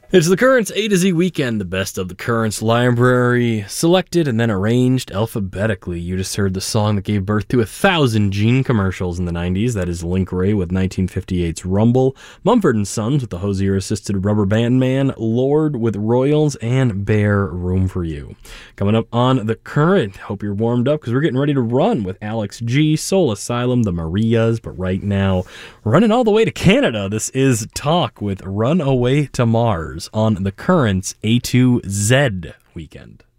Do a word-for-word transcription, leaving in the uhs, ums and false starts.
It's the Currents A to Z Weekend, the best of the Currents library, selected and then arranged alphabetically. You just heard the song that gave birth to a thousand Gene commercials in the nineties. That is Link Wray with nineteen fifty-eight's Rumble, Mumford and Sons with the Hosier-assisted Rubber Band Man, Lord with Royals, and Bear Room for You. Coming up on The Current, hope you're warmed up because we're getting ready to run with Alex G, Soul Asylum, the Marias, but right now, running all the way to Canada, this is Talk with Run Away to Mars on the Currents A to Z Weekend.